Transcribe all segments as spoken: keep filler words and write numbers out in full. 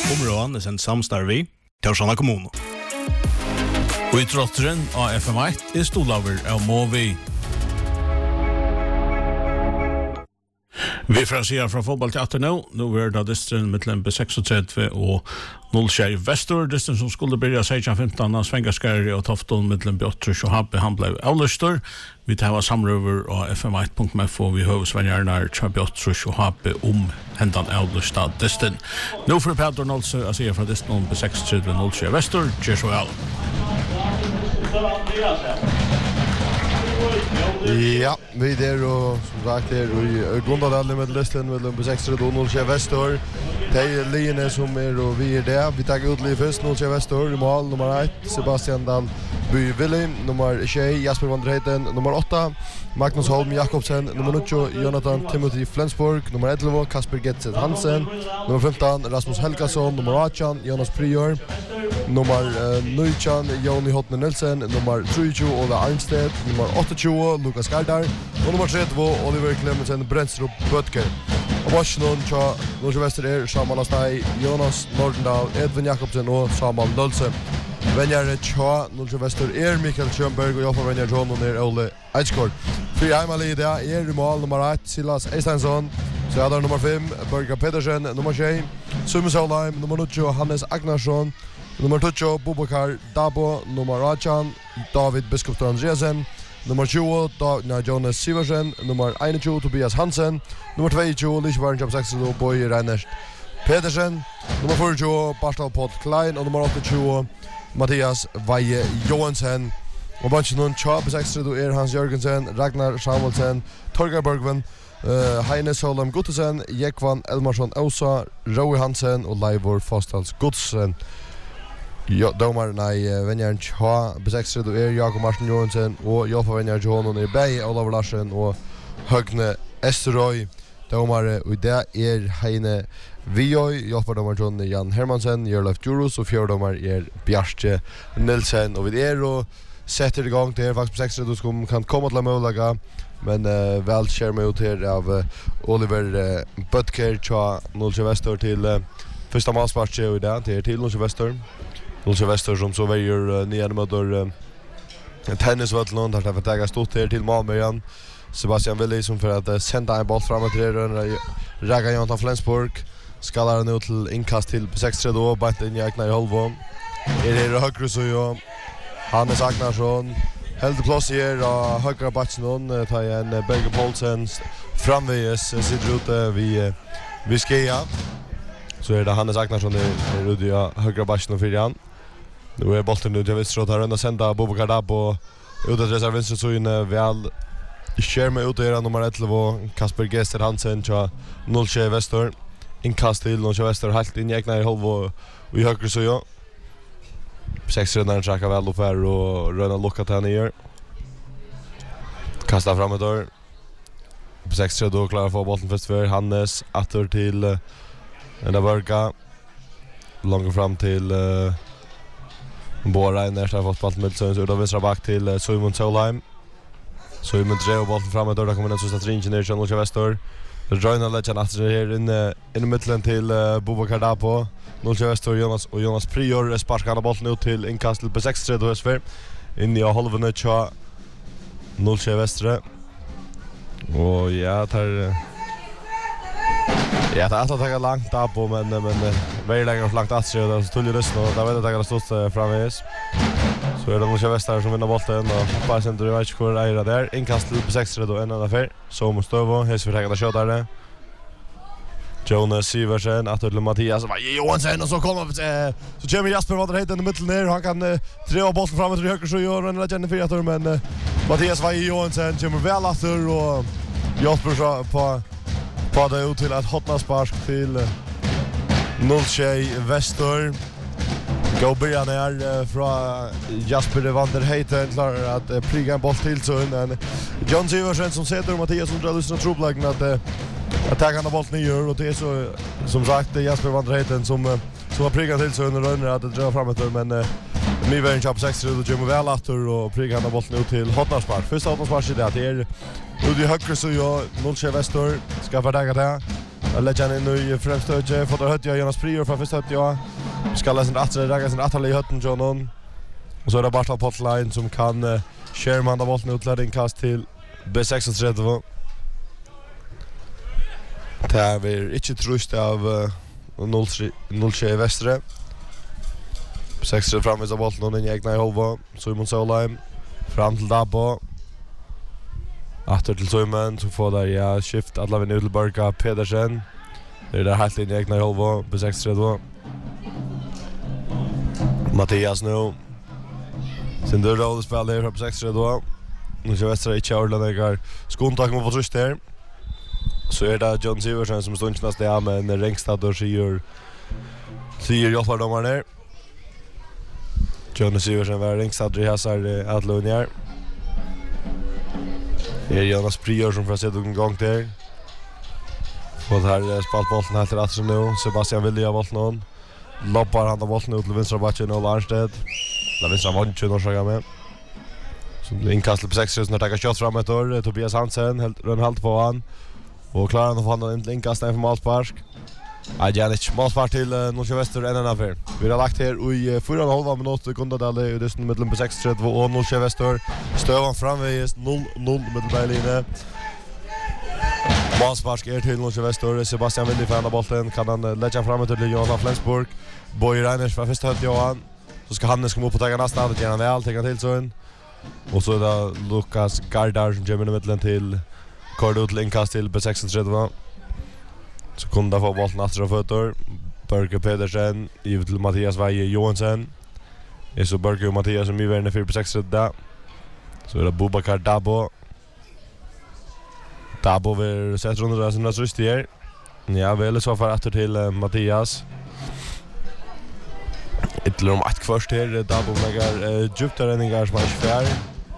Områden er sendt samstarv i Torsjana kommune. Og i trotteren av F M ett er stolaver av Movi. Vi får se fra fotballteater nå. Nå er det distren mellom B trettiseks og null sju Vestor. Distren som skulle begynne seksten femten av Svengaskari og Tofton mellom B åtte og Habbe. Han ble avløster. Vi tar samrøver av F M ett punkt F og vi høver Svenjarnar til B åtte og Habbe om hendan avløsta distren. Nå får Peter Nolse å si fra distren om B trettiseks og null sju Vestor. Kjør så vel. Ja, vi der og som sagt her i Gondadallen med listen med B trettiseks og null sju Vestor. De linjene som er og vi er der. Vi tar ut liv først, null sju Vestor i mål, nummer ett, Sebastian Dahl By Willy, nummer tjej, Jasper van der Heiten, nummer åtta, Magnus Holm Jakobsen, nummer nio, Jonathan Timothy Flensburg, nummer elva, Kasper Getset Hansen, nummer femton, Rasmus Helgason, nummer arton, Jonas Prior, nummer nitton, Joni Hotner Nilsen, nummer trettio, Ola Arnstedt, nummer tjugoåtta, Lukas Gardar, og nummer trettio, Oliver Clemensen Brensrup Bøtker. Og Varsnon tja Norge Vester er Samal Astay, Jonas Nordendal, Edvin Jakobsen og Samal Nølse. Venjare tja Norge Vester er Mikael Kjønberg og Joffa Venjar John og er Ole Eidsgaard. Fri Heimali i det er i mål nummer ett, Silas Eisteinsson, så er det nummer fem, Børga Pedersen, nummer tjej, Summe Solheim, nummer nio, Hannes Agnarsson, nummer tjugo, Bobakar Dabo, nummer arton, David Biskopstor Andreasen, nummer tjugo, da, Jonas Siversen, nummer einogtjúgu, Tobias Hansen, nummer tjugotvå, Lichvaren Job seks og Boy Reinert Pedersen, nummer fyrtio, Barstal Pott Klein, og nummer tjugoåtta, Mathias Veje Johansen. Og banchen nun tja B seks og er Hans Jørgensen, Ragnar Samuelsen, Torgar Bergven, uh, Heine Solheim Guttesen, Jekvan Elmarsson Åsa, Roy Hansen og Leivor Fostals Godsen. Ja, domar nei Venjaren tja B seks og er Jakob Martin Johansen og Joffa Venjar Johansson er Bei, Olav Larsen og Høgne Esterøy. Domare og det er Heine Vioi, Joffa domar John Jan Hermansen, Jørleif Djurus og fjørdomar er Bjarke Nilsen. Og vi er og setter i gang til her faktisk B seks og som kan komme til å møllaga, men uh, vel skjer meg ut her av uh, Oliver uh, Bøtker tja null sju Vestor til uh, første malspartje og det til til null sju Vestor. null sju Vestor som så vejer uh, nere møter uh, tennisvøtlen, der skal vi stått her til Malmøyan. Sebastian Willi som for at uh, senda en boll framåt til her, Raga Jonathan Flensburg, skallar han ut til innkast til B seks og bant inn i Egnar i Holvo. Er her høyre så jo, Hannes Agnarsson, held plass her av høyre batsen, tar igjen Berge Poulsen, framveges sitter ute vi, vi Skeia. Så er det Hannes Agnarsson er ute av høyre batsen og fyrir han. Nå er bolten ut til venstre, tar rundt og senda Bobakar Dabo ut av dresser venstre søyne, vel skjer med ut her nummer elleve, Kasper Gester Hansen, tja null sju Vestor. Inkast til null sju Vestor, helt inn i Egnar i Holvo og i høyre søyne. Sex rönnaren trackar väl upp här och rönnar luckat här ner. Kastar fram ett år. Sex rönnaren då klarar få bollen först för Hannes. Attor till uh, Enda Börka. Långt fram till uh, Bora. När har fått bollen med Söns ut av vänstra back till uh, Simon Solheim. Simon drev bollen fram ett år. Där kommer den sista trinken ner till null sju Vestor. Rönnaren lägger efter här inne in i mitten till uh, Bobakar Dabo. null sju Vestor Jonas og Jonas Prior sparkar bollen ut til innkast til B seks og S V. Inn i halvene tja null sju Vestre. Og ja, tar Ja, det er alltid taget langt da på, men men veldig lenger for langt at seg, og det er så tullig røsten, og da vet jeg at det stått framvis. Så er det null sju Vestre som vinner bollen, og bare sender du vet ikke hvor eier det er. Innkast til B seks og en annen fyr. Så må Støvo, hesser for taget av kjøttere. Jonas Siversen, att till Mathias och Johansson och så kommer eh, så kommer Jasper vad det heter i mitten ner. Han kan eh, dra bollen framåt till höger så gör han legenden för att men eh, Mathias var Johansson kommer väl efter och Jasper så på på det ut till att hotna spark till eh, null sju Vestor. Gå början är eh, från Jasper van der Heiten klar att eh, priga en boll till så en John Siversen som sätter Mathias som drar lyssna troplagen att eh, attacken av bollen gör och det är så som sagt Jasper van der Heiten som som har prickat till så under rönner att det drar framåt men uh, nu vägen chap sex och Jimmy Välatter och prickat av bollen ut till Hotnarspark. Första Hotnarspark är det att det är ut i högre så jag null sju Vestor ska fördäga det. lägger han in i främst högge för att höja Jonas Prior från första högge. Ska läsa en attre raga sin attre i hötten John. Och så är det Bartal Potline som kan uh, Sherman av bollen utlägg inkast till B trettiseks. Det är vi inte trust av uh, noll tre i västre. sex framvis av bollen och den egna i halva. Simon Solheim fram till Dabo. Atter till Simon så får där ja skift alla vi nu till Burka Pedersen. Det är där helt in i egna i halva på sex tre. Mattias nu. Sen då roll spel där på sex tre då. Nu så västra i Charlotte där skontak mot först där. Så är det John Siversen som står inte där med en Ringstad och säger säger jag för dem där. John Siversen var Ringstad i hasar Adlonier. Det är Jonas Prior som får se en gång där. Och här spalt bollen helt rätt som nu. Sebastian Vilja bollen. Loppar han av bollen ut till vänstra backen och Larstedt. Där vänstra vanchen och så med. Så inkast på sex när tar skott framåt då Tobias Hansen helt run halt på han. Och klarar han att få han inkast en för målspark. Ajanic målspark till Norrköping Väster en annan affär. Vi har lagt här i fyra och en halv minut kunde det i dessen mellan på sex tre och Norrköping Väster. Stövan framvägs noll noll medellinje. Målspark är till Norrköping Väster. Sebastian Willi för bollen kan han lägga fram till Johan Flensburg. Boy Reiners för första högt Johan. Så ska Hannes komma upp och ta nästa det gärna väl ta till så in. Och så är det Lukas Gardar som kommer i mitten till Cordot Linkas till B trettiseks. Så kunde få bollen efter och fötter. Burke Pedersen i till Mattias Veje Johansson. Är så Burke och Mattias som i världen för B trettiseks där. Så är det Bobakar Dabo. Dabo vill sätta runt där som röst här. Ja, väl så för efter till uh, Mattias. Ytterligare om ett kvart här. Dabo lägger uh, djupt där räddningar som är fjär.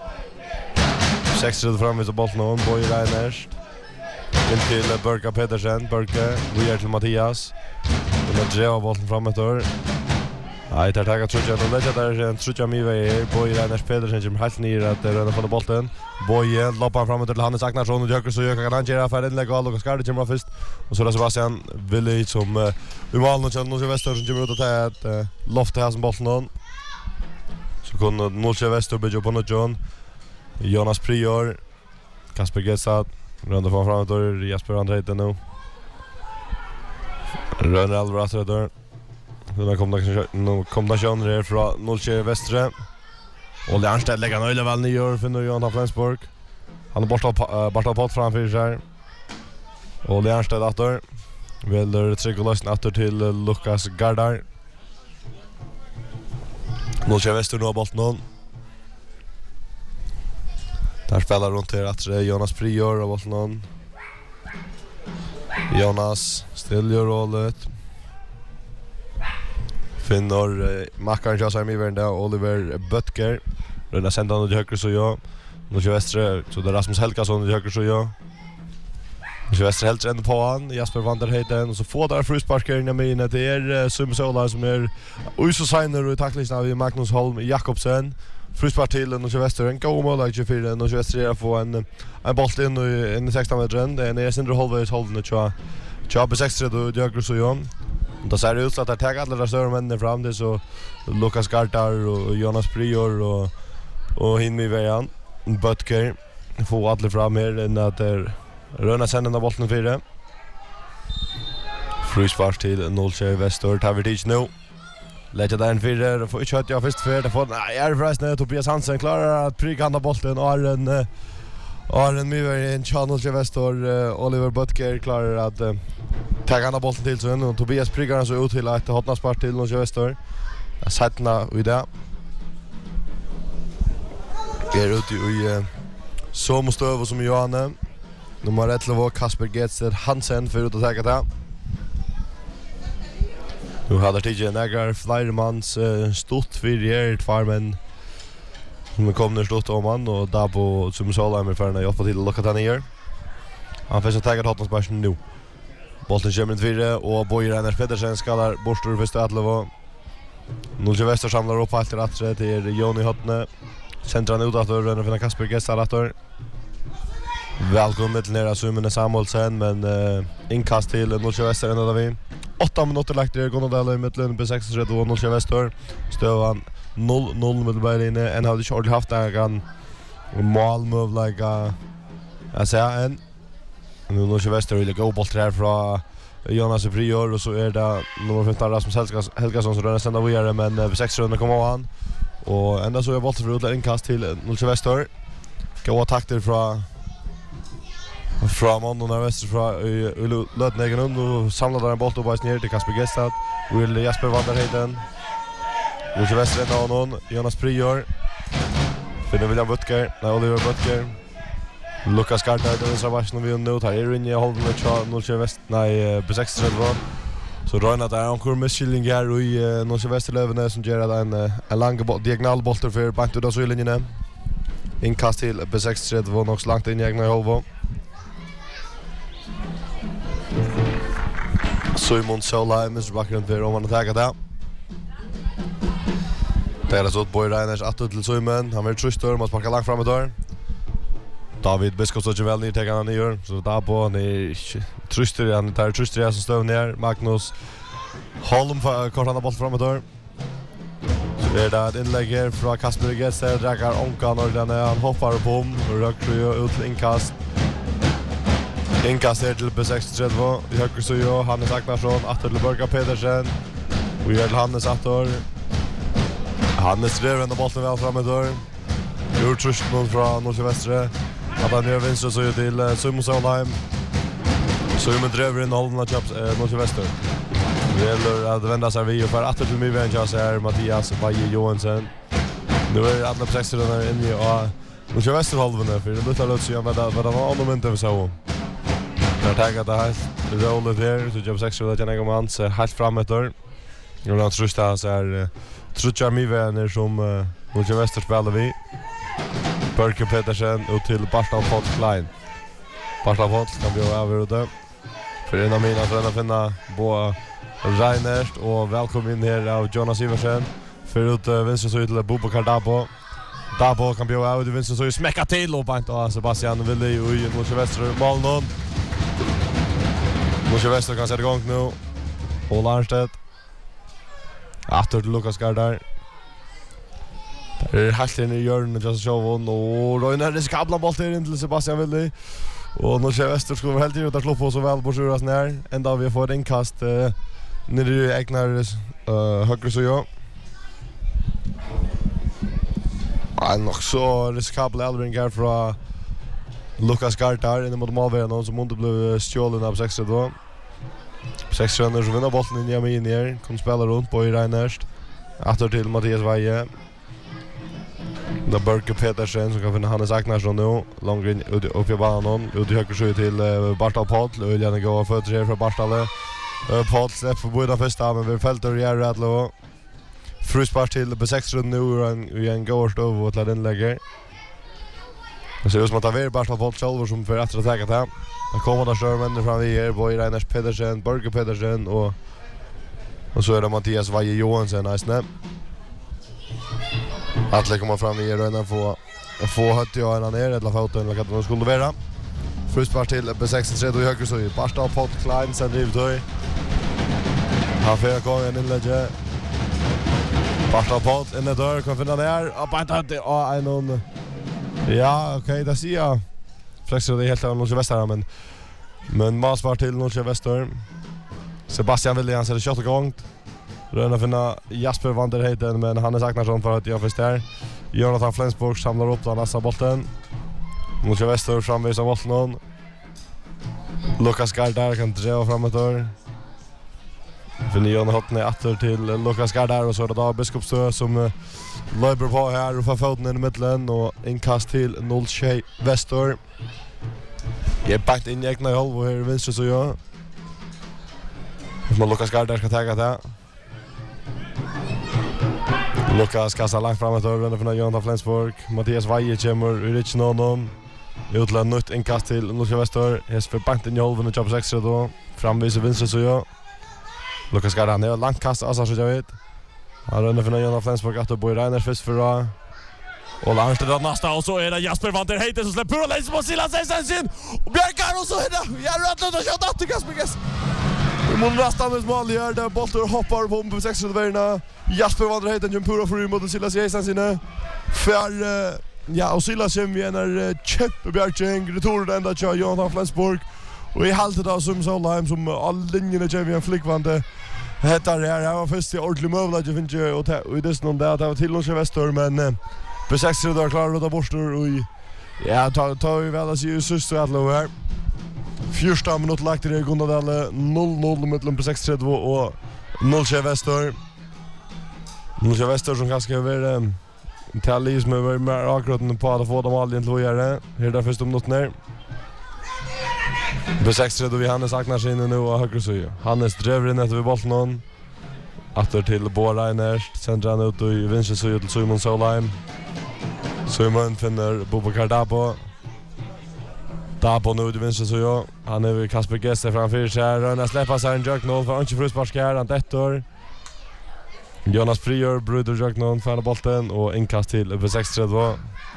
sex fram vid bollen och Boy Reiners. In till uh, Burke Pedersen. Burke, vi är till Mattias. Och nu drar bollen framåt där. Nej, det tar tror jag nog det där en tror jag mig väl Boy Reiners Pedersen som helt ner att röna på bollen. Boy loppar framåt till Hannes Agnarsson och Jöker så jag kan han göra för en lägg och ska det komma först. Och så där Sebastian Willi som i mål nu känner sig Väster som kommer ut att ta ett loft här som bollen. Så kunde Norrköping Väster bygga på något John. Jonas Prior, Kasper Getsat, runda från framåt då Jesper Andreiten nu. Rönner Alvarez där. Nu kommer kombination där från Norrköping Västre. Och Lernstedt lägger nöjla väl nio för nu Johan Flensburg. Han är borta borta på framför sig. Och Lernstedt åter. Vill trycka lösen åter till Lukas Gardar. Norrköping Väster nu har bollen. Där spelar runt till att Jonas Prior och bollen. Jonas ställer rollet. Finner uh, Mackaren jag säger mig vända Oliver Butker. Röna sända han till höger så jag. Nu kör Västre så det Rasmus Helgason till höger så jag. Nu kör Västre helt ända på han. Jasper Vanderheiden och så får där frusparker in i mina det är uh, Sumsola som är Uso Signer och tacklistan av Magnus Holm Jakobsen. Fruspark till nu kör Västre en god mål tjugofyra nu kör Västre få en en boll in i in i sexton metern. Det är Sindre Holmbergs hållne tror jag. B trettiseks då Jöker så jag. Då ser det ut att det tar alla de större männen fram det så Lukas Gardar och Jonas Prior och och Hinmi Vejan Butker får alla fram här än att det röna sända av bollen fyra. Fruspark till Norrköping Väster tar vi dit nu. Lägger där en fyra får inte jag först för det får nej är förresten Tobias Hansen klarar att pricka andra bollen och en och en myver i en channel till Väster Oliver Butker klarar att ta andra bollen till så och Tobias pricka så ut till att hotna spart till Norrköping Väster. Jag sätter vi där. Är ute i så måste över som Johanne. Nummer ett var Kasper Getzer Hansen för att ta det. Nu hade det några fler mans uh, stort för er farmen som kom ner stort om han och där på som Solheim för när jag får till att locka den ner. Han får så ta det hotna spart nu. Bollen kommer in fyra och Boy Reiners Pedersen ska där borstor första atlevo. Norrköping Väster samlar upp allt rätt det är Joni Hotne. Centran ut att röna för Kasper Gessar att välkommen till nära Summen Samuelsen men uh, inkast till Nordsjö Väster ända vi. åtta minuter lagt det går det i mitten på sex tre och Nordsjö Väster. Stövan noll noll med Berlin. En hade ju haft där kan mål move like jag säger en nu Nordsjö Väster vill gå boll där från Jonas Frior och så är det nummer femton Rasmus Helgas Helgasson som rör sända vidare men på sex runder kommer han och ända så är bollen för utlägg inkast till Nordsjö Väster. Gå attack där från från Mondo när Väster från Lödnegen och samlar där en boll och bara ner till Kasper Gestad. Vill Jasper Vanderheden. Nordsjö Väster ända någon Jonas Frior. Finner William Butker, nej Oliver Butker. Lucas Carter den vänstra backen vi nu tar är inne i hållen med Nordsjö Väst nej på sex tre så Röna där han kommer med Schillinger och i Nordsjö Västerlöven som gör en en lång diagonal boll för bant ut av så linjen inkast till på sex tre var nog långt in i egna håll Simon Sola i Mister Bakgrund för om man attackar där. Det är så att Boy Reiners att till Simon han vill trustor måste sparka långt framåt där. David Biskos och Joel ni tar han ner så där på ni trustor han tar trustor som står ner Magnus Holm för korta boll framåt där. Så det är där inlägg från Kasper Gessel drar onkan och den han hoppar på och röker ut inkast. Inkast till på sex tre i höger så ju Hannes Agnarsson åter till Borga Pedersen. Och gör Hannes åter. Hannes drev den bollen väl framåt där. Gjorde truston från Nordsjö Västre. Att han gör vinst så ju till Simon Solheim. Simon drev in hållen av Nordsjö Väster. Det gäller att vända sig vid och för åter till Myven jag ser Mattias Baje Johansson. Nu är alla på sex där inne och Nordsjö Väster hållen för det låter låt sig vad det vad det var andra moment vi så. Där tagar det här. Det roller där så jobb sex där jag man så helt framåt där. Och då tror jag så är Trutjar Myven som Nordsjö Väster spelar vi. Börke Petersen ut till Barstal Fott Klein. Barstal Fott kan bli över ute. För en av mina att finna Bo Reinert och välkommen in här av Jonas Iversen. För ut vänster så till Bobakar Dabo. Dabo kan bli över till vänster så ju smäcka till och bant och Sebastian vill ju i Nordsjö Väster mål någon. Nordsjö Väster kan sätta igång nu. Och Larstedt. Åter till Lucas Gardar. Det är helt in i hjörnet just showen och Röjner riskabla bollen in till Sebastian Willi. Och Nordsjö Väster skulle vara helt ut att slå på så väl på Sjuras ner. Ända vi får en kast uh, ner i egnar uh, högre så ja. Och nog så riskabla Elvringar från Lucas Gartar in mot målvärden som inte blev stjålen av sex då. sex runder så vinner bollen in i Amin ner. Kan spela runt på i Reiners. Åter till Mattias Vaje. Da Börke Petersen som kan finna Hannes Agnarsson nu långt in upp i banan ut i höger så till uh, Barstal Poll och Öljan går för tre från Barstal uh, Poll släpper för båda första men vi fälter och gör rätt då fruspark till på sex runder nu och en, en går stov och till den lägger det ser ut som att det är Barstal Poll själv som för att attacka det där kommer där störmen fram vi här Boy Reiners Petersen Börke Petersen och och så är det Mattias Vaje Johansson nästan Att komma fram i och få få hött jag ena ner eller foten eller vad det skulle vara. Fruspark till på sex tre då i höger så i Barstal Fott Klein sen driv då. Han får gå in i läge. Barstal Fott in där kan finna där. Och på att det är en någon. Ja, okej, det ser jag. Flexar det helt av Nordsjö Väster men men Masvar till Nordsjö Väster. Sebastian William så det kört igång. Röna finna Jasper Vanderheden men Hannes Agnarsson för att jag först där. Jonathan Flensburg samlar upp den nästa bollen. Nordsjö Väster framvis av bollen. Lucas Gardar kan dra framåt där. Finner Jon Hotne åter till Lucas Gardar och så är det då Biskopstö som uh, löper på här och får foten i mitten och inkast till Nordsjö Väster. Jag är bakt in i egna håll och här vänster så jag. Men Lucas Gardar ska ta det. Lucas kastar långt framåt och vänder från Jonathan Flensburg. Mattias Vaje kommer ur richen honom. Utla nytt inkast till Nordsjö Väster. Häst för banken i hålven och köper sex då. Framvis i vänster så jag. Lucas Gardar han är långt kast alltså så jag vet. Han ränner från Jonathan Flensburg att Boy Reiners först för Och Larnstedt har nästa och så är det Jasper Vanter Heite som släpper och läser på Silas Eisensin. Och Björkar och så är det jag rätt ut och kör att Kasper Gess. Vi måste nästan med mål gör det bollar hoppar på på sex värna. Jasper Vanter Heite jump pura för mot Silas Eisensin. För ja och Silas som är chip Björking retur ända till Johan Flensburg. Och i halvtid då som Solheim som all linjerna Kevin Flickvande. Hettar det här var först i ordentlig mövla jag finns ju och det är någon där det var till Norge Väster men på sex då är klar då borstar och ja tar tar vi väl att se sist att lå här. Första minut lagt det Gundadal noll noll mellan på sex och Norge Väster. Norge Väster som kanske över Tallis med mer akkurat på att få dem all egentligen göra. Här där första minuten ner. På sex då vi Hannes Agnarsson nu och höger så. Hannes driver in efter vi bollen någon. Åter till Borreiners, sänder han ut i vänster så till Simon Solheim. Simon finner Bobakar Dabo. Dabo nu i vänster så ja. Han är vid Kasper Gesse framför sig här. Han släpper sig en Jack noll för Anki Frusbarskär. Han dettor. Jonas Prior, Bruder Jack noll för bollen och inkast till på sex då.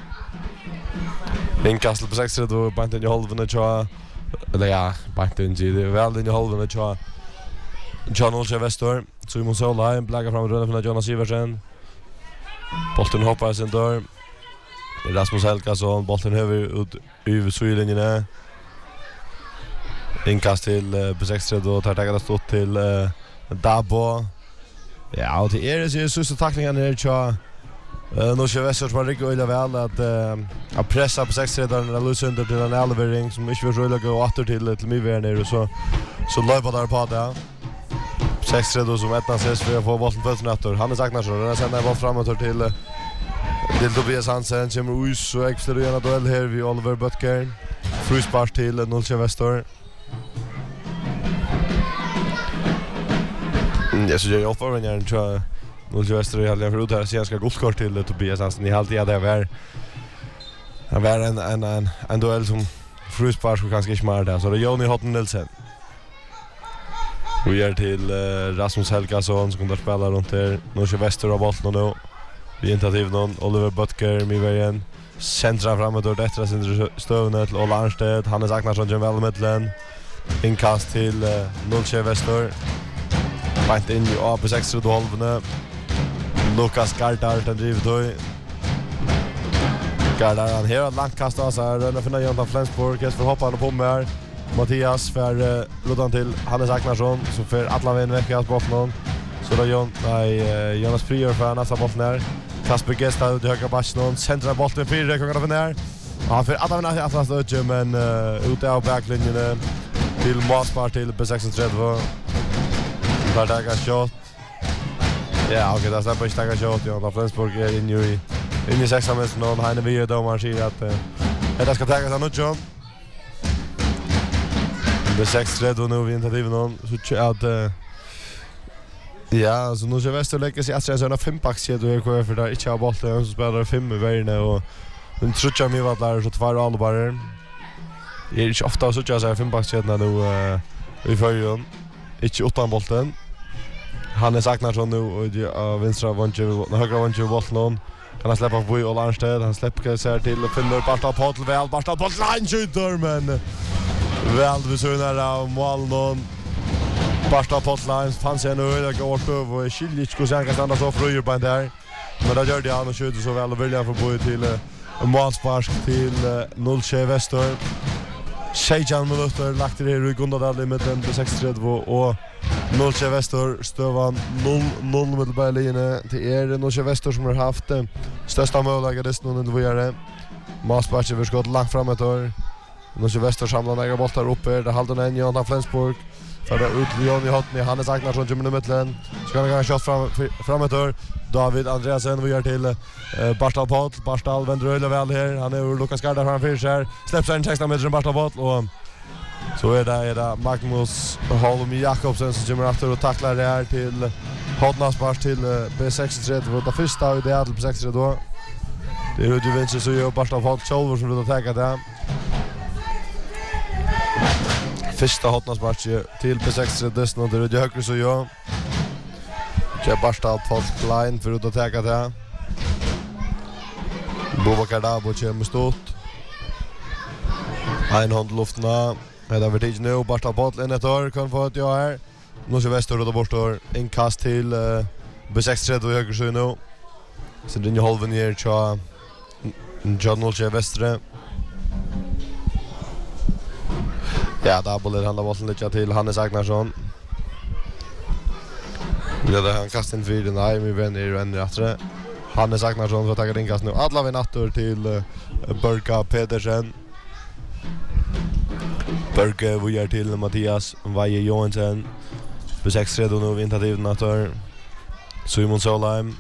Inkast på sex då på den halvan och eller ja, bakten G det väl den halvan och John Olsche Vestor, Simon Solheim, bläggar fram runda från Jonas Iversen. Bollen hoppar sen där. Rasmus Helgason, bollen över ut över sidlinjen. Inkast till på sex då tar taget stått till Dabo. Ja, och det är det så så tacklingen ner till Uh, nu kör Väster som har riktigt öliga väl att uh, att pressa på sex där när Lucas under till en elvering som inte vill rulla gå åter till till mig där nere så så löper där på det. sex då som ett ses för att få bollen på fötterna. Han har sagt när så den sänder boll framåt till till Tobias Hansen som ut så extra gärna duell här vi Oliver Butker. Fruspark till Norge Väster. Mm, jag så jag får väl gärna tror Norge Väster hade jag förut här så jag ska guldkort till Tobias Hansen i halvtid det var det var en en en en duell som Fruspark och kanske inte mer där så det Joni Hotten Nilsen. Vi är till uh, Rasmus Helgason som kommer att spela runt här. Norge Väster har bollen nu. Vi initiativ någon Oliver Butker med vägen. Centra framåt och detta sin stövne till Ola Arnstedt. Hannes Agnarsson gör väl mittlen. Inkast till uh, Norge Väster. Bant in i A på sex och halvne. Lukas Gardar den driver då. Gardar han här långt kastar så här när finna Jonathan Flensburg Jesper hoppar på med Mattias för uh, Rodan till Hannes Agnarsson så för alla vägen vecka på bollen. Så då Jon nej uh, Jonas Prior för nästa boll där. Kasper Gesta ut i högra backen centra bollen fyra kan gå ner. Han för alla vägen att fast ut men uh, ut av backlinjen till Masspar till på sextiotre. Där tagar shot. Ja, okej, det släpper inte tagar shot. Jonas Flensburg är in i in i sexa minuter någon här när vi gör domaren säger att uh, det ska tagas av John. Det sex tre då nu vi inte driver någon så att uh, ja, så nu ska Väster lägga sig att säga såna fem packs då är kvar för där inte har bollen så spelar fem i vägen och den tror jag mig var där så två alla bara. Det är inte ofta så att jag fem packs nu uh, i förrjun. Inte utan bollen. Han är saknar så nu och vänstra vänster högra vänster bollen. Han släpper på Ola Arnstedt, han släpper sig till och fyller Bartal Potel väl, Bartal Potel han skjuter men väl vi så när av mål någon Bartal Potel fanns en öde går över och Schillich går sen kan så fröjer på där. Men då gör det han och skjuter så väl och vill jag få bo till en målspark till Norge Väster. sexton minuter lagt det här i Gundadal i mitten på sextiotre och Norge Väster stövan noll noll med Berlin till er Norge Väster som har haft det största möjliga resten under vidare. Masparch över skott långt framåt och Norge Väster samlar några bollar uppe där halden en Johan Flensburg för att ut Johnny Hotten Hannes Agnarsson kommer i mitten så kan han skott fram framåt och David Andreasen vi gör till uh, Bartal Potel Bartal vänder öle väl här han är Lukas Gardar framför sig släpper in sexton meter Bartal Potel och så är det är det Magnus Holm Jakobsen som kommer efter och tacklar det här till Hodnaspars till uh, B sextiotre för det första i det på sextiotre då det är ju vänster så gör Bartal Potel shoulder som vill ta det första Hodnaspars till B sextiotre då det är ju högre så gör Jag Bartal Potel line för att ta det. Bobakar Dabo kommer stort. En hånd luften. Det har vært nu. Bartal Pottl inn et år. Kan få et ja her. Nå ser Vestor og bortår. Innkast til uh, B seks tredje og Høgersøy nå. Så den halven gjør til John Olsje Vestre. Ja, da boller han da bollen litt til Hannes Agnarsson. Ja, det han kastar in fyra. Nej, vi vinner och ändrar efter. Hannes Agnarsson får ta inkast nu. Alla vi nattor till uh, Børka Pedersen. Børke vi är till Mattias Vaje Johansson. B seks tredje nu vintativ nattor. Simon Solheim.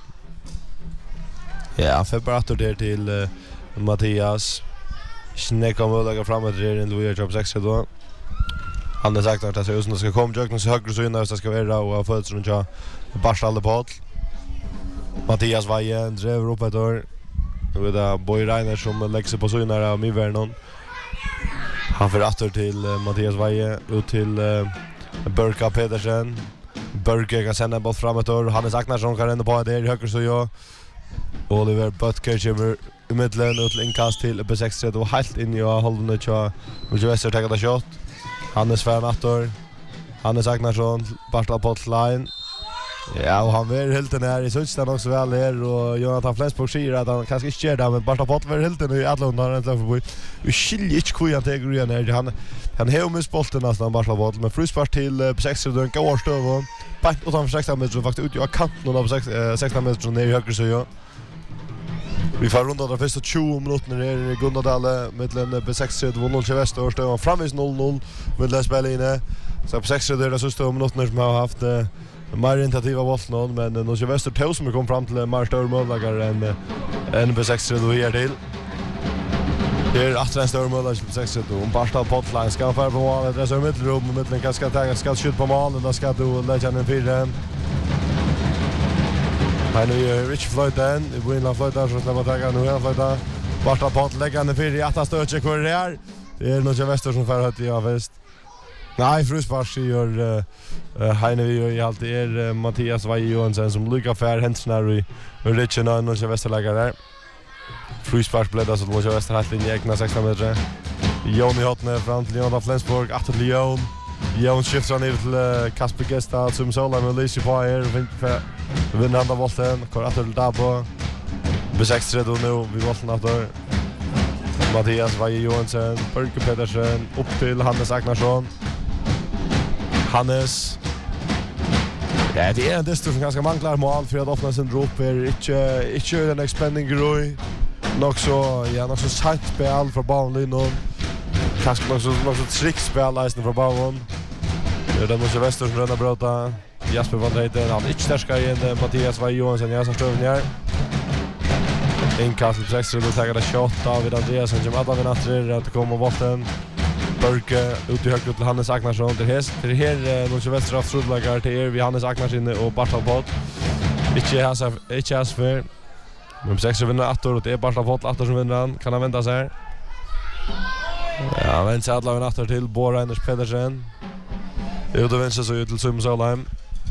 Ja, för bara där till uh, Mattias. Snäcka möjliga framåt där in Louis Job seks tredje. Han har sagt att det ser ut som det ska komma Jöknus högre så innan det ska vara och ha följt runt ja Barsalde Pottl. Mattias Vaje drev upp ett år. Och det är Boy Reiner som lägger sig på så innan av Mivernon. Han får åter till uh, Mattias Vaje ut till uh, Børka Pedersen. Børke kan sända en boll fram ett år. Hannes Agnarsson kan rända på det högre så ja. Oliver Butker kommer i middelen ut till inkast till B seks tredje och helt in i halvån och Mulje Wester tar det shot. Hannes Fernattor. Hannes Agnarsson, Bartal Pottl line. Ja, och han ver helt den här i Sundstan också väl här och Jonathan Flensburg säger att han kanske inte gör det men Bartal Pottl ver helt den i alla under han förbi. Vi skiljer inte kvar han tar igen här. Han han har med spolten nästan Bartal Pottl men frispark till B seks tredje och går stöv och på och han försöker med så faktiskt ut i kanten av sexton meter ner i höger så ja. Vi får runda de första tjugo minuterna i Gundadale mellan B seks tredje och Noll Väster och står framis noll noll med det spelet inne. Så B seks tredje är det så stora minuterna som har haft eh, mer initiativa bollen men Noll Väster två som kom fram till mer större målläggare än än B seks tredje och här till. Det är åtta större målläggare till B seks tredje och Bartal Pottl ska få på mål det är så mittelrum och mitten kan ska ta ska skjuta på mål och då ska du lägga en fyra. Han är Rich Floyden, i början Floyden så släpper taga nu han Floyden. Bartal Pottl lägger han för i åtta stöd kvar där. Det är Noll Väster som för att ja väst. Nej, fruspark gör uh, Heinevi i allt är uh, Mattias Vaje Johansson som lyckas för händsnar i Richen och Noll Väster lägger där. Fruspark blev det så Noll Väster helt in i egna sexton meter. Jon i hotne fram till Jonathan Flensburg, åtta till Jon. Jon skiftar ner till uh, Kasper Gestad som Solheim och Lise på här och vinner andra bollen. Kvar åter till Dabo. B seks tredje nu vid bollen åter. Mattias Vaje Johansson, Børke Pedersen, upp till Hannes Agnarsson. Hannes. Ja, det är en distor som ganska manglar mål för att öppna sin drop är inte inte den expanding groj. Nog så ja, nog så sent spel för banan. Kanske nog så nog så trickspel läsning för banan. Det är den Noll Väster som ränner bröta. Jasper van der Heiden, han är inte starkare än Mattias Vaje Johansson. Jag som står här. Inkast till seks tredje tar det shot av vid Andreas som alla vid natten att komma bollen. Børke ut i höger till Hannes Agnarsson till häst. Till här Noll Väster av Strudlagar till vi Hannes Agnarsson och Bartal Pottl. Inte has inte has för. Men B seks tredje vinner åtta och det är Bartal Pottl åtta som vinner han. Kan han vänta sig här? Ja, men så alla vid natten till Bo Reiners Pedersen. Ut och vänster så ut till Simon Solheim.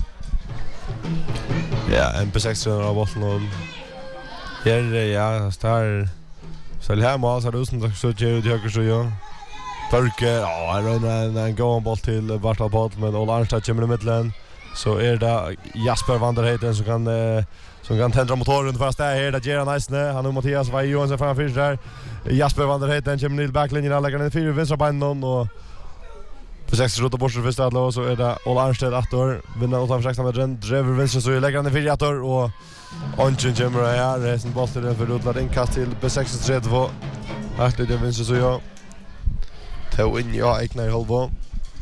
Ja, en B seks tredje av bollen. Här ja, står så här mål så det som så ger ut höger så ja. Børke, ja, han rör en gång boll till Bartal Pottl men Ola Arnstad kommer i mitten. Så är det Jasper van der Heiden som kan eh, som kan tända motorn för att stå här där ger han nice. Han och Mattias Vaje Johansson framför där. Jasper van der Heiden kommer ner backlinjen och lägger den fyra vänstra benen och på sex rutor bort första alla så är det Ola Arnstad åttor vinner åt sexton meter driver vänster så lägger den fyra åttor och Onchen kommer här resten boll till den för utlat inkast till B seks tredje. Att det vinner så ja. Ta in ja egna i halva.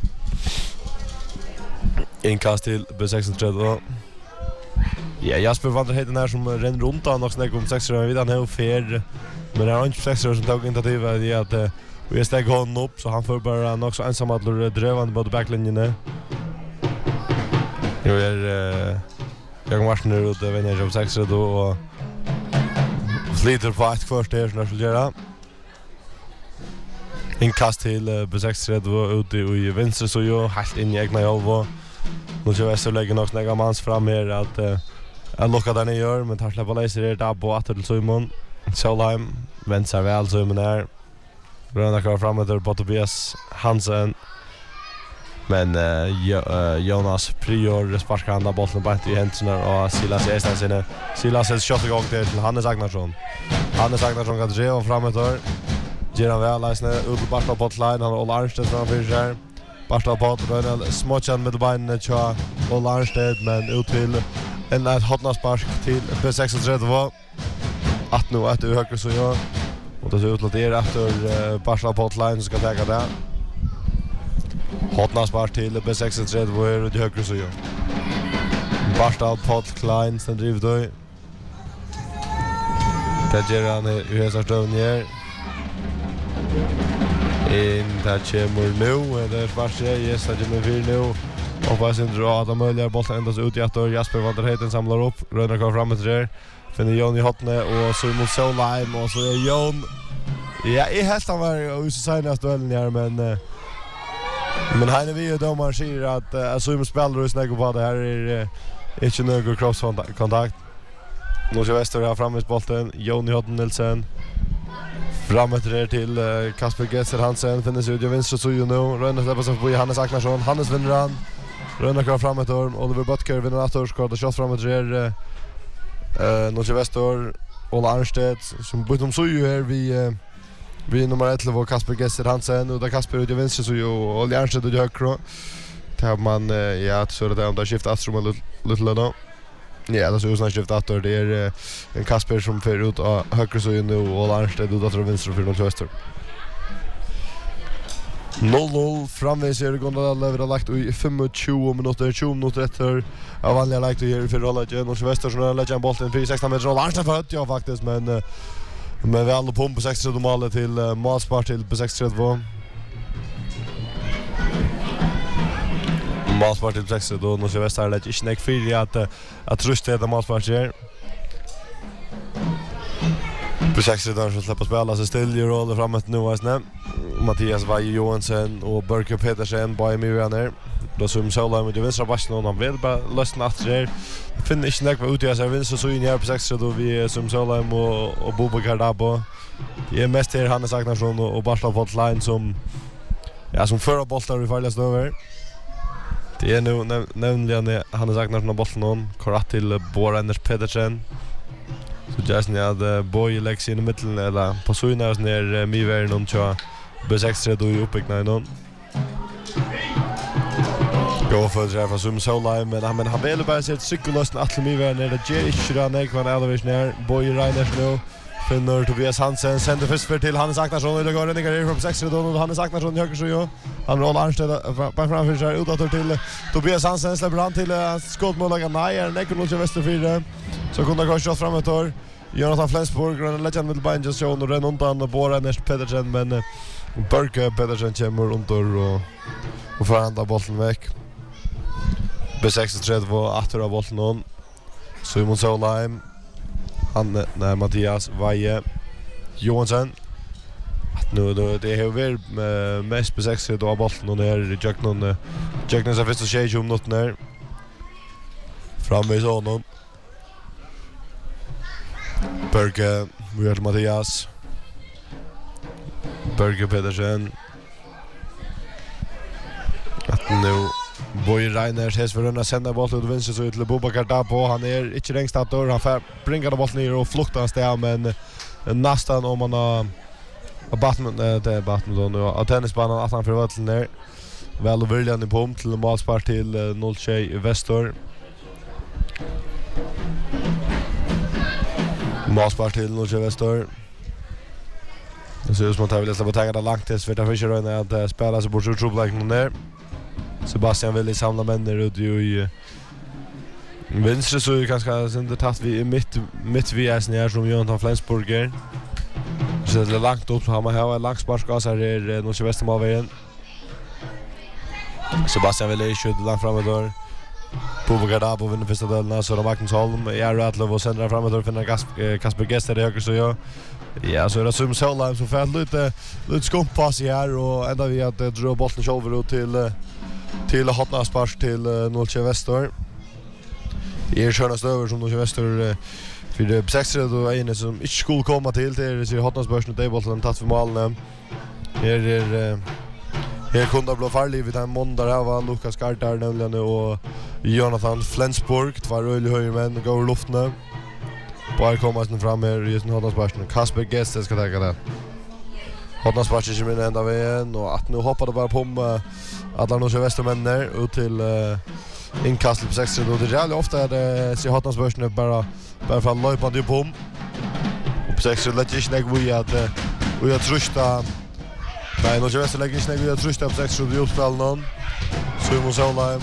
Inkast till B seks tredje. Ja, Jasper van der Heiden här som renner runt han och snackar om sex tredje vidare här och fer. Men det är inte sex tredje som tog initiativet i att vi steg honom upp så han får bara nog så ensam att drövande på backlinjen. Jo är jag måste nu ut vinna jobb sex då och sliter på ett första här när skulle göra. Inkast till B seks tredje ute i vänster så ju helt in i egna halva. Nu ska jag så lägga något några mans fram här att jag lockar där ni gör men tar släppa läser det där på åter till Simon. Solheim vänster väl så men där Röna kvar framåt på Tobias Hansen. Men uh, jo, uh, Jonas Prior sparkar han bollen bort i händerna och Silas Estensen. Silas har skott igång till Hannes Agnarsson. Hannes Agnarsson kan driva framåt där. Ger han väl läsna ut på bottline han och Arnstedt framför sig. Barsta på Röna smotchan med benen tja och Arnstedt men ut till en ett hotnaspark till B sextiotre att nu att högre så jag och det ser ut att det är efter uh, Barsta på bottline ska ta det. Hotnaspark till B sextiotre och det högre så jag. Barsta på Klein sen driver då. Kajeran är ju så stående ner. In där kommer nu det är fast jag yes att jag vill nu och vad sen drar att möjliga bollen ända så ut i att Jasper van der Heiden samlar upp Röna kvar framåt där finner Jon i hotne och så mot Solheim och så är Jon ja är helt han var och så säger att duellen här men men här är vi ju domaren säger att alltså vi spelar och snägga på det här är inte någon crosskontakt nu så väster här framåt bollen Jon i hotne Nilsen framåt där till uh, Kasper Gesser Hansen finner sig ut i vänster så ju nu Röna släpper sig på Hannes Agnarsson Hannes vinner han Röna kvar framåt och Oliver Butker vinner att och skottar skott framåt där eh uh, Norge Västor Ola Arnstedt som byter så ju här vi uh, vi nummer elva och Kasper Gesser Hansen och där Kasper ut i vänster så ju Ola Arnstedt ut i höger tar man uh, ja så det är under skift Astrom lite då. Ja, det är ju snart skift att det är en Kasper som för ut av höger så nu och Arnstedt ut av vänster för Norge Väster. noll noll framvis är det gånda lever lagt i tjugofem minuter tjugo minuter efter av vanliga lagt här för rolla igen Norge Väster som lägger en bollen för sexton meter och Arnstedt för ja faktiskt men men vi alla på på sextiotre mål till målspar till på sextiotre. Målspar till sextiotre då Norge Väster lägger inte näck för att att trusta det målspar här. På sextiotre så släpper spela så still ju roll framåt nu alltså. Mattias Vaje Johansson och Børke Petersen på i vänner. Då som Solheim med vänstra backen och han vill bara lösna att det finner inte näck ut i så vinst så in här på sextiotre då vi som Solheim och och Bobakar där på. Det är mest här Hannes Agnarsson och Barsta på line som ja som förra bollar vi farligast över. Det är nu nämligen Hannes Agnarsson och bollen någon korat till Boranders Petersen. Så just när det boy läggs in i mitten eller på Suinas ner Miver någon tjå B sextiotre då ju uppigna någon. Gå för det här som Solheim men men han vill bara se ett cykellöst att Miver ner det ger inte då när man elevation ner boy Reiners nu finner Tobias Hansen sänder först för till Hannes Agnarsson och det går en grej från sextiotre då och Hannes Agnarsson höger så ju han rollar Arnstedt på framför sig utåt till Tobias Hansen släpper han till skottmålet nej är det Norge Väster fyra så kunde gå skott framåt då Jonathan Flensburg och Legend med Bajen just och ren undan och Bora Ernst Petersen men Børke Petersen kommer under och och förhandlar bollen väck. B sextiotre var åter av bollen on. Simon Solheim han nej Mattias Vaje Johansson att nu då det har väl mest B sextiotre då bollen och ner jag någon jag någon så första tjej om något ner framme så honom Børke, vi har Mattias Børke Petersen att nu Boy Reiners häs för att sända bollen ut vänster så ut till Bobakar där på han är inte längst att då han får bringa bollen ner och flukta hans där men nästan om man har Batman det är Batman då nu att tennisbanan att han för vatten ner väl och viljan i pom till målspar till noll tre i Väster. Målspar till Norge Väster. Det ser ut som att han vill släppa tänka långt tills för att Fischer att spela så bort så trubbeln ner. Sebastian vill samla männer ut i vänster så kanske sen det tatt vi mitt mitt vi är snär som Jonathan Flensburger. Så det är långt upp så har man här en lång spark så är Norge Väster målvägen. Sebastian vill skjuta långt framåt där. Bobakar där på vinner första delen så då Magnus Holm är rätt lov och sända framåt och finna Kasper Gesser det höger så ja. Ja så är det som Solheim så får lite lite skompass här och ända vi att dra bollen själv ut till till Hotna Spars till Norge Väster. är sköna stöver som de kör väster för det sextio då är som inte skulle komma till det är Hotnarsbörsen och Daybolten tatt för målen. Här är här kunde bli farlig vid en måndag där var Lukas Gardar nämligen och Jonathan Flensburg var öle höger men går luften. Bara kommer sen fram här i Hotnarsbörsen. Kasper Geste ska ta det. Hotnarsbörsen är min enda vägen och att nu hoppar det bara på att han kör västermänner ut till inkast på sextio då det är ofta är det så Hotnarsbörsen bara bara för löpande på om. På sextio lägger inte jag vi att vi har trusta. Nej, nu jag lägger inte vi har trusta på sextio då utspel någon. Så vi måste hålla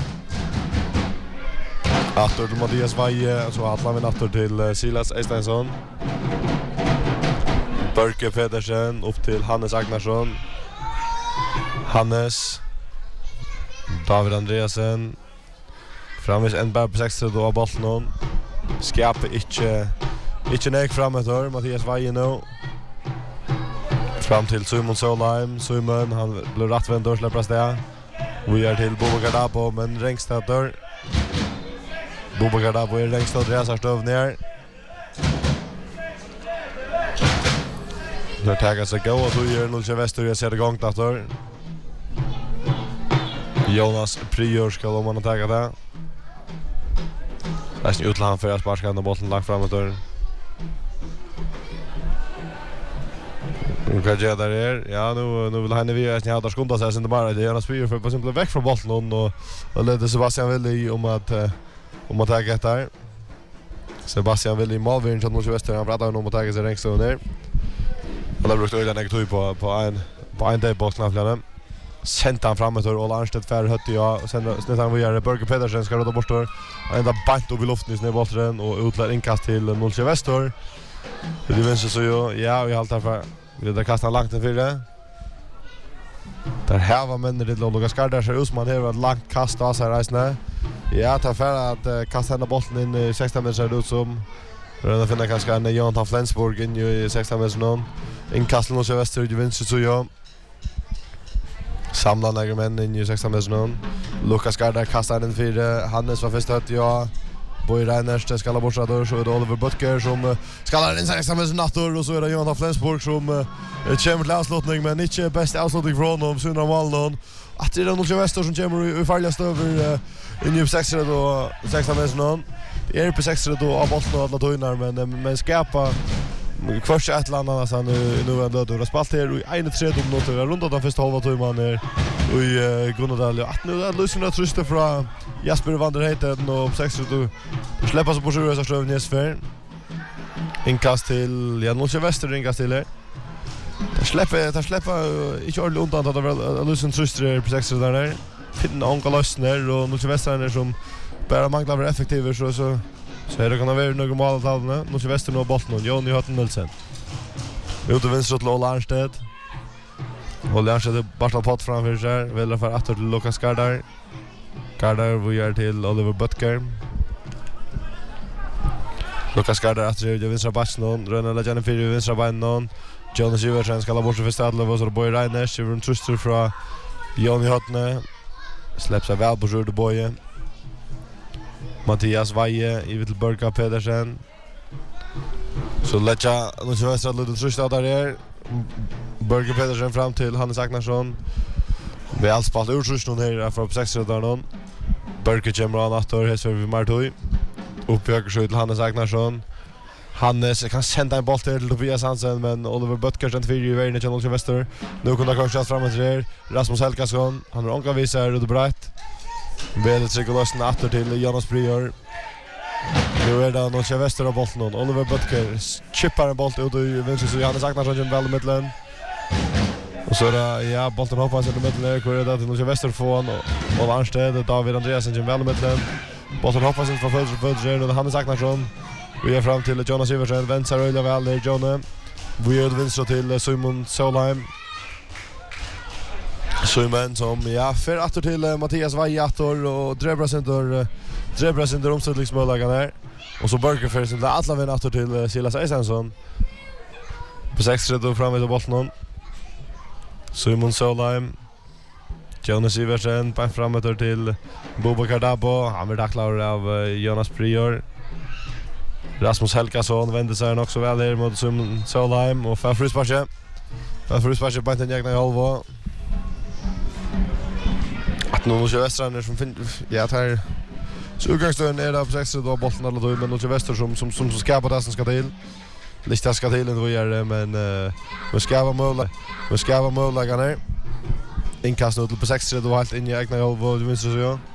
Attor till Mattias Vaje så att man attor till Silas Eistensson. Börke Pedersen upp till Hannes Agnarsson. Hannes David Andreasen framis en bär på sextio då av bollen. Skapar inte inte nek framåt här Mattias Vaje nu. Fram till Simon Solheim. Simon han blir rättvänd och släpper det. Vi är till Bobo Gardabo men Rängstad där. Bobo Gardabo är Rängstad och Resar stöv ner. Nu taggar sig gå och då gör noll tjugo väster jag ser det gångt efter. Jonas Prior ska om man tagga det. Läs ut land för att sparka den bollen långt framåt där. Och vad gör där? Ja, nu nu vill han vi att ni har skunda sig sen det bara det är Jonas Prior för på simpelt väck från bollen och och ledde Sebastian Willi om att om att tagga där. Sebastian Willi Malvin som måste väster han pratar om att tagga sig längst ner. Och då brukar jag lägga på på en på en dag på knapplaren. Sent han framåt och Arnstedt för hötte jag och sen snett han vidare Börke Pedersen ska råda bort då ända bant upp i luften ner bollen och utlär inkast till noll tjugo väster. Det vinner så ju ja vi haltar för vi där kastar långt in för det. Där här var men det Lukas Gardar så Usman här var långt kast av sig resne. Ja tar för att kasta den bollen in i sexton meter ut som Röna finna kanske en Jonathan Flensburg in i sexton meter någon. Inkast noll tjugo väster det vinner så ju samla några män in i sexton meter någon. Lukas Gardar kastar den för Hannes var först att ja Boy Reiners det ska la borta då så är det Oliver Butker som ska la in sexton meter nattor och så är det Jonathan Flensburg som uh, kommer till avslutning men inte bästa avslutning från honom Sundra Wallon. Att det är noll tjugo väster som kommer i farligast över uh, in i sexton då sexton meter någon. Det är på sexton då av bollen och alla tojnar men men skapa kvarts ett land annars han nu är död och spalt här i en tredje minuter runt den första halva timmen är i Gunnadal att nu är lösningen trusta från Jasper Vanderheiten och på sexton då släpper så på sjö så stöv Nesfer inkast till ja noll tjugo väster inkast till det släpper det släpper inte all undan att det lösen trusta på sexton där finna onka lösner och noll tjugo väster som bara manglar vara effektiva så så så är det kan vara några mål att hålla nu så väster nu bollen och Jonny Hutton Nilsen. Ut till vänster till Ola Arnstedt. Ola Arnstedt bara pott framför sig vill för att till Lukas Gardar. Gardar vi är till Oliver Butker. Lukas Gardar att det vänstra backen Röna Legend för vänstra backen Jonas Iversen ska la bort för Stadler och så Boy Reiners över en truster från Jonny Hutton. Släpps av väl på Jorde Boye. Mattias Vaje i vill Börke Pedersen. Så lägga nu så västra lite trusta där är Börke Pedersen fram till Hannes Agnarsson. Vi har spalt utrustning här från sexton där någon. Börke kommer an åter här så vi Martoy. Uppbygger så till Hannes Agnarsson. Hannes kan sända en boll till Tobias Hansen men Oliver Butker sen för ju vägen till Noll Väster. Nu kunde kanske framåt där Rasmus Helgason. Han har onka visar ut brett. Väl cirkulationen åter till Jonas Prior. Nu är det Noll Väster av bollen. Oliver Butker chippar en boll ut i vänster så Johannes Agnarsson genom väl mitten. Och så där ja bollen hoppas i mitten kör det till Noll Väster från och Arnstedt David Andreasen genom väl mitten. Bollen hoppas in från fötter fötter och Johannes Agnarsson. Vi är fram till Jonas Iversen, vänster öle väl där Jonne. Vi är vänster till Simon Solheim. Simon som ja för åter till uh, Mattias Vajator och Drebra Center Drebra Center omställningsmöjligheten där. Och så Börke för sin alla vänner åter till uh, Silas Eistensson. På sexton då fram med bollen. Simon Solheim. Jonas Iversen, bara framåt till Bobakar Dabo. Han blir tacklad av uh, Jonas Prior. Rasmus Helgason vänder sig också väl här mot Solheim och för frispark. För frispark på den egna halva. Att nu kör Västern som ja tar så utgångspunkten är där på sex då bollen alla då men nu kör Väster som som som ska på det som ska till. Lite ska till ändå gör men uh, vi ska vara mål. Vi ska vara mål lägga ner. Inkast nu på sex då helt in i egna halva du minns så.